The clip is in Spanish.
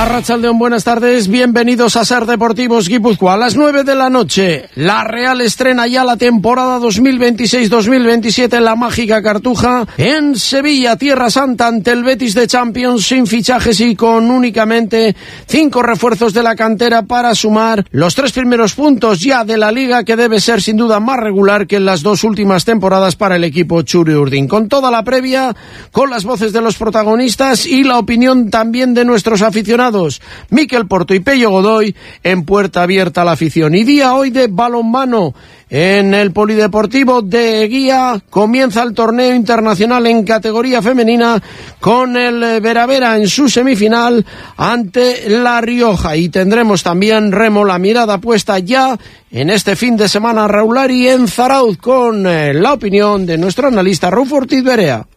Arratsaldeon, buenas tardes, bienvenidos a Ser Deportivos Guipúzcoa. A las 9 de la noche, la Real estrena ya la temporada 2026-2027 en la mágica Cartuja, en Sevilla, Tierra Santa, ante el Betis de Champions, sin fichajes y con únicamente 5 refuerzos de la cantera para sumar los 3 primeros puntos ya de la Liga, que debe ser sin duda más regular que en las 2 últimas temporadas para el equipo Txuri Urdin. Con toda la previa, con las voces de los protagonistas y la opinión también de nuestros aficionados, Miquel Porto y Pello Godoy, en Puerta Abierta a la Afición. Y día hoy de balonmano en el Polideportivo de Eguía. Comienza el torneo internacional en categoría femenina con el Vera en su semifinal ante La Rioja, y tendremos también remo, la mirada puesta ya en este fin de semana regular y en Zarauz, con la opinión de nuestro analista Rufo Ortiz Berea.